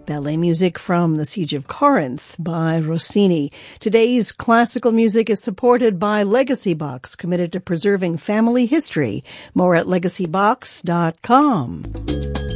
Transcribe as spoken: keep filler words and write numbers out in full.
Ballet music from The Siege of Corinth by Rossini. Today's classical music is supported by Legacy Box, committed to preserving family history. More at legacy box dot com.